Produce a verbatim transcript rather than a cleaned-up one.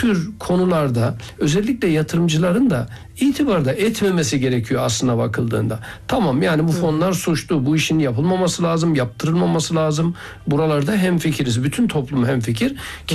tür konularda özellikle yatırımcıların da itibar da etmemesi gerekiyor aslına bakıldığında. Tamam, yani bu fonlar suçlu. Bu işin yapılmaması lazım, yaptırılmaması lazım. Buralarda hemfikiriz. Bütün toplum hemfikir.